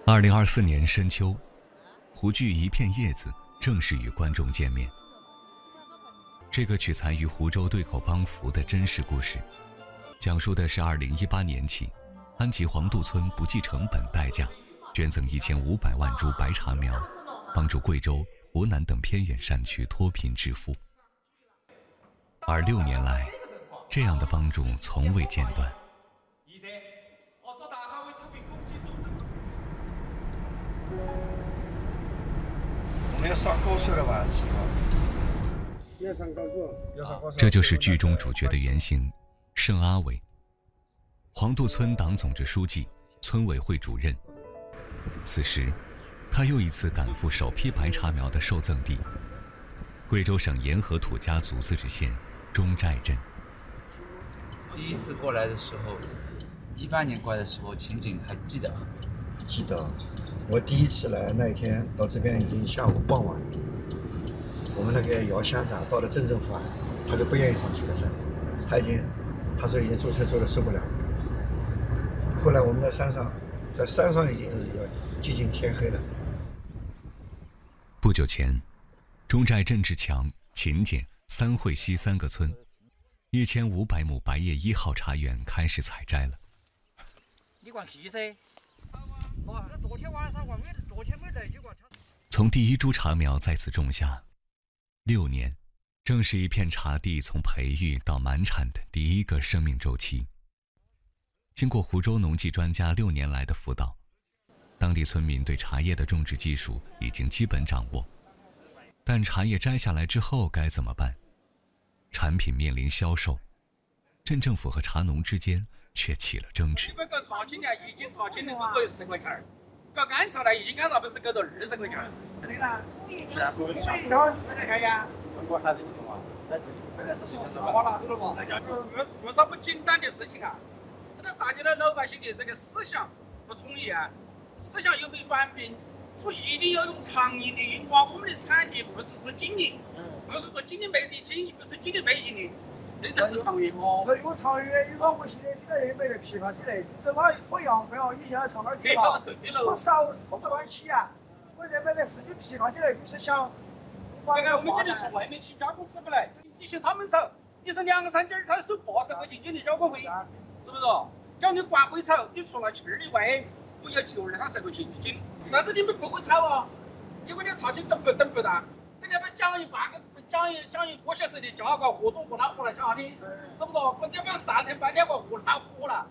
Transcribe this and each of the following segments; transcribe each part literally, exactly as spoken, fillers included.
二零二四年深秋，湖剧《一片叶子》正式与观众见面。这个取材于湖州对口帮扶的真实故事，讲述的是二零一八年起，安吉黄渡村不计成本代价捐赠一千五百万株白茶苗，帮助贵州、湖南等偏远山区脱贫致富。而六年来，这样的帮助从未间断。 我们要上高速了吧，师傅？要上高速，要上高速。 这就是剧中主角的原型，盛阿伟，黄渡村党总支书记、村委会主任。此时，他又一次赶赴首批白茶苗的受赠地——贵州省沿河土家族自治县中寨镇。 第一次过来的时候，一八年过来的时候，情景还记得？ 记得，我第一次来那一天到这边已经下午傍晚了。我们那个姚乡长到了镇政府啊，他就不愿意上去了山上，他已经他说已经坐车坐的受不了了。后来我们在山上，在山上已经是要接近天黑了。 不久前，中寨郑志强、秦简、三会西三个村，一千五百亩白叶一号茶园开始采摘了。 你管皮噻？哦，那昨天晚上我没，昨天没来就管。 从第一株茶苗在此种下，六年，正是一片茶地从培育到满产的第一个生命周期。经过湖州农技专家六年来的辅导，当地村民对茶叶的种植技术已经基本掌握。但茶叶摘下来之后该怎么办？产品面临销售，镇政府和茶农之间却起了争执。 你们搞茶青呢，一斤茶青能够十块钱儿；搞干茶呢，一斤干茶不是搞到二十块钱儿。对啦，是啊，所以说这个看呀，我还是不懂啊。这个是说实话了，懂了吧？不不少不简单的事情啊。那啥叫呢？老百姓的这个思想不统一啊，思想又没反变。说一定要用长远的眼光，我们的产业不是做经营，不是说经营没得听，不是经营没盈利，这才是长远哦。 那有长远，有我现在现在也没得批发起来，这我我要不要你现在从哪儿批发？ 对了， 我少我不乱起啊，我这买的是你批发起来，就是想。 你看我们这里从外面请加工师傅来，你像他们炒，你是两三斤，他收八十块钱斤的交工费，是不是？叫你管会炒，你除了气儿以外，我要就二三十块钱一斤。但是你们不会炒啊，因为你炒起等不等不到，人家们讲一半个讲一讲一个小时的价格，活多活哪活来讲的，是不是？我这边暂停半天我活哪活了？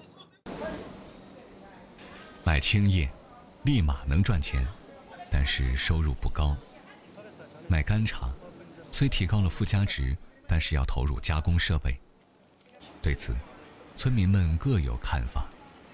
卖青叶，立马能赚钱，但是收入不高。卖干茶，虽提高了附加值，但是要投入加工设备。对此，村民们各有看法。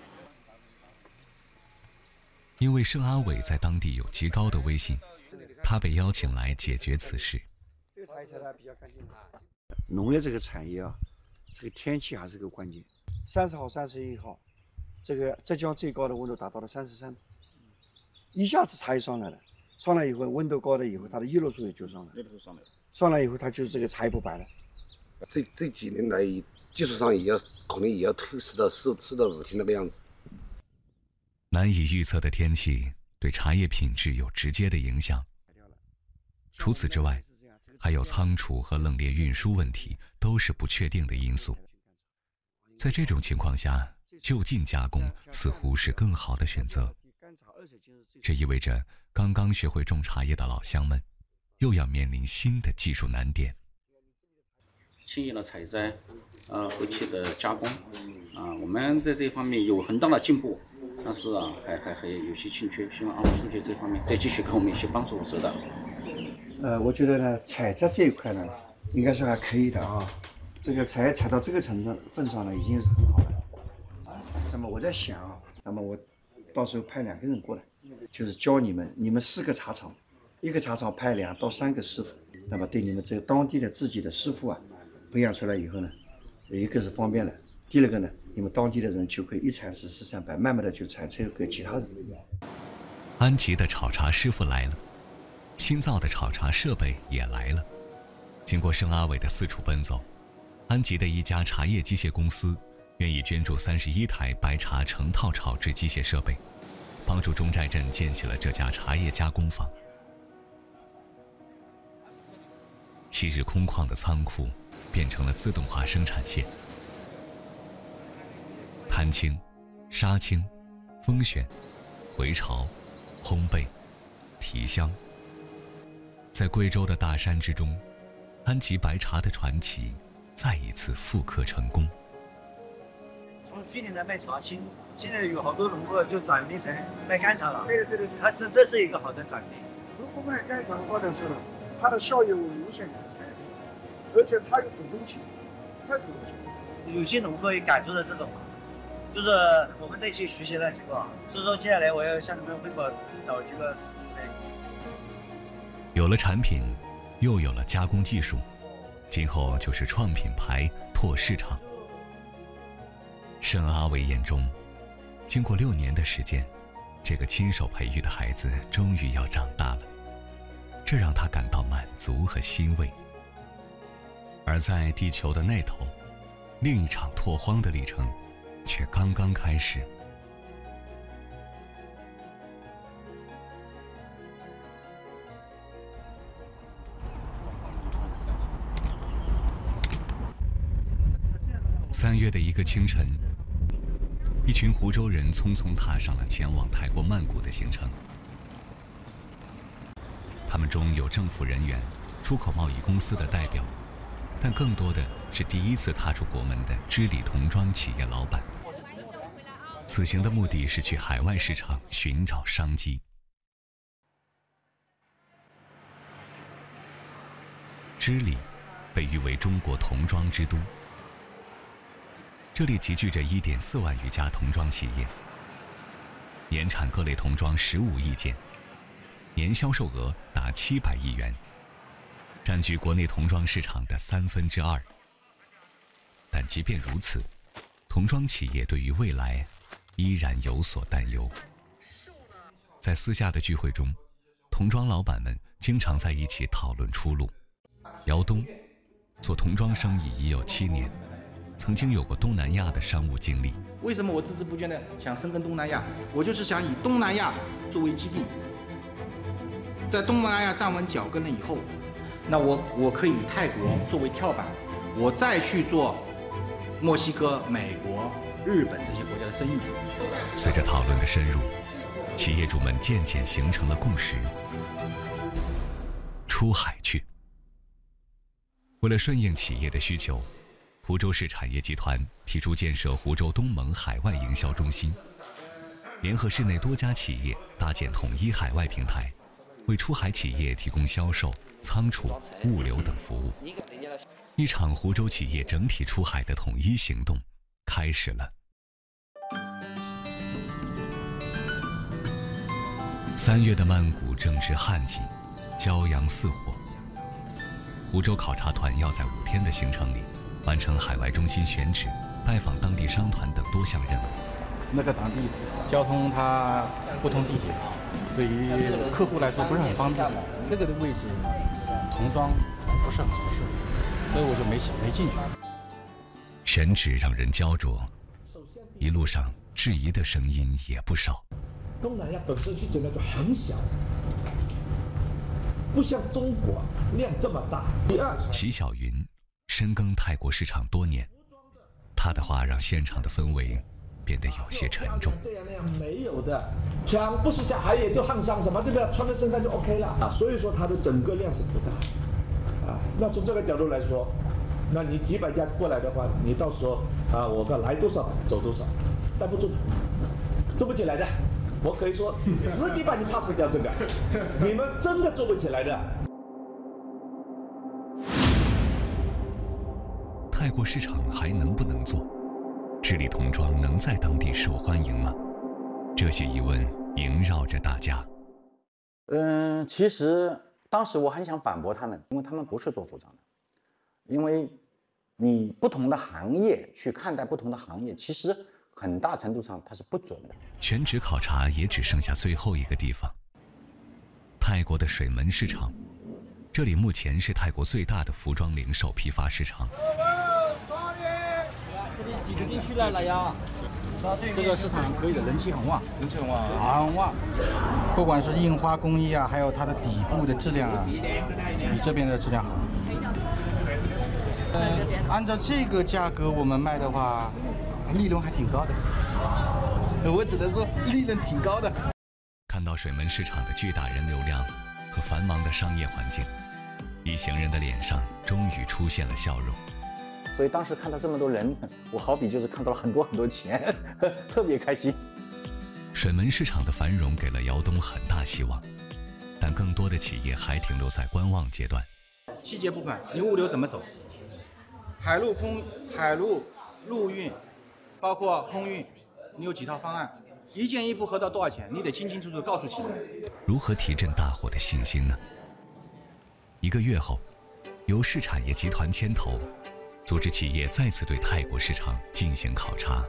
因为盛阿伟在当地有极高的威信，他被邀请来解决此事。 这个茶叶采的比较干净。农业这个产业啊，这个天气还是个关键。三十号、三十一号，这个浙江最高的温度达到了三十三，一下子茶叶上来了，上来以后温度高了以后，它的叶绿素也就上来了，上来，上来以后它就是这个茶叶不白了。 这这几年来，技术上也要可能也要推迟到四四到五天那个样子。 难以预测的天气对茶叶品质有直接的影响。除此之外，还有仓储和冷链运输问题，都是不确定的因素。在这种情况下，就近加工似乎是更好的选择。这意味着刚刚学会种茶叶的老乡们，又要面临新的技术难点。 青叶的采摘，呃，后期的加工，啊，我们在这方面有很大的进步。但是啊，还还还有些欠缺，希望安副书记这方面再继续给我们一些帮助和指导。 呃，我觉得呢，采摘这一块呢，应该是还可以的啊。这个采采到这个程度份上呢，已经是很好了。啊，那么我在想啊，那么我到时候派两个人过来，就是教你们，你们四个茶厂，一个茶厂派两到三个师傅，那么对你们这个当地的自己的师傅啊，培养出来以后呢，一个是方便了，第二个呢。你们当地的人就可以一传十，十传百，慢慢的就传授给其他人。 安吉的炒茶师傅来了，新造的炒茶设备也来了。经过盛阿伟的四处奔走，安吉的一家茶叶机械公司愿意捐助三十一台白茶成套炒制机械设备， 帮助中寨镇建起了这家茶叶加工坊。昔日空旷的仓库变成了自动化生产线，摊青、杀青、风选、回潮、烘焙、提香，在贵州的大山之中，安吉白茶的传奇再一次复刻成功。 从去年的卖茶青，现在有好多农户就转变成卖干茶了。对对对，它这这是一个好的转变。 如果卖干茶的话呢，是它的效益无限提升，而且它有主动性，太主动性。 有些农户也感受到这种，就是我们这些学习了这个，所以说接下来我要向你们汇报找这个。 有了产品，又有了加工技术，今后就是创品牌、拓市场。盛阿伟眼中，经过六年的时间，这个亲手培育的孩子终于要长大了，这让他感到满足和欣慰。而在地球的那头，另一场拓荒的历程却刚刚开始。三月的一个清晨，一群湖州人匆匆踏上了前往泰国曼谷的行程。他们中有政府人员、出口贸易公司的代表，但更多的是第一次踏出国门的织里童装企业老板。此行的目的是去海外市场寻找商机。织里被誉为中国童装之都。这里集聚着一点四万余家童装企业，年产各类童装十五亿件，年销售额达七百亿元，占据国内童装市场的三分之二。但即便如此，童装企业对于未来依然有所担忧。在私下的聚会中，童装老板们经常在一起讨论出路。姚东做童装生意已有七年，曾经有过东南亚的商务经历。 为什么我孜孜不倦地想深耕东南亚？我就是想以东南亚作为基地，在东南亚站稳脚跟了以后，那我我可以以泰国作为跳板，我再去做墨西哥、美国、日本这些国家的生意。 随着讨论的深入，企业主们渐渐形成了共识：出海去。为了顺应企业的需求，湖州市产业集团提出建设湖州东盟海外营销中心，联合市内多家企业搭建统一海外平台，为出海企业提供销售、仓储、物流等服务。一场湖州企业整体出海的统一行动开始了。三月的曼谷正值旱季，骄阳似火。湖州考察团要在五天的行程里完成海外中心选址、拜访当地商团等多项任务。 那个场地交通它不通地铁，对于客户来说不是很方便。那个的位置童装不是很合适，所以我就没没进去。 选址让人焦灼，一路上质疑的声音也不少。 东南亚本身需求量就很小，不像中国量这么大。第二， 齐小云深耕泰国市场多年，他的话让现场的氛围变得有些沉重。 这样那样没有的，抢不是小孩也就焊上什么，这边穿在身上就 OK 了啊。所以说它的整个量是不大，啊，那从这个角度来说，那你几百家过来的话，你到时候啊，我们来多少走多少，带不住，做不起来的。我可以说直接把你 pass 掉这个，你们真的做不起来的。 泰国市场还能不能做？织里童装能在当地受欢迎吗？这些疑问萦绕着大家。 嗯，其实当时我很想反驳他们，因为他们不是做服装的。因为你不同的行业去看待不同的行业，其实很大程度上它是不准的。 全职考察也只剩下最后一个地方——泰国的水门市场。这里目前是泰国最大的服装零售批发市场。 这里挤不进去了，老杨。 这个市场可以的，人气很旺，人气很旺，很旺。不管是印花工艺啊，还有它的底部的质量啊，比这边的质量好。呃，按照这个价格我们卖的话，利润还挺高的。我只能说利润挺高的。 看到水门市场的巨大人流量和繁忙的商业环境，一行人的脸上终于出现了笑容。 所以当时看到这么多人，我好比就是看到了很多很多钱，特别开心。 水门市场的繁荣给了窑东很大希望，但更多的企业还停留在观望阶段。 细节部分，你物流怎么走？海陆空、海陆陆运，包括空运，你有几套方案？一件衣服合到多少钱？你得清清楚楚告诉企业。 如何提振大伙的信心呢？一个月后，由市产业集团牵头，组织企业再次对泰国市场进行考察。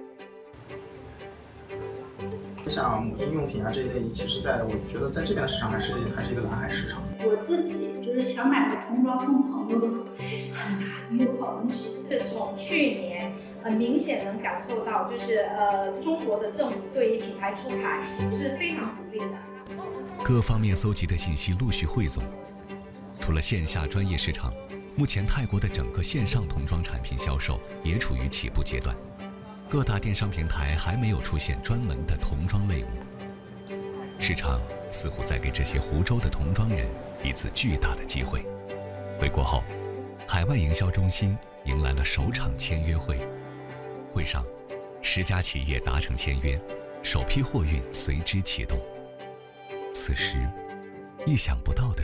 像母婴用品啊这一类，其实在我觉得在这边的市场还是还是一个蓝海市场。 我自己就是想买个童装送朋友都很难，没有好东西。是从去年很明显能感受到，就是呃中国的政府对于品牌出海是非常鼓励的。 各方面搜集的信息陆续汇总，除了线下专业市场，目前泰国的整个线上童装产品销售也处于起步阶段。各大电商平台还没有出现专门的童装类目，市场似乎在给这些湖州的童装人一次巨大的机会。回国后，海外营销中心迎来了首场签约会，会上十家企业达成签约，首批货运随之启动。此时，意想不到的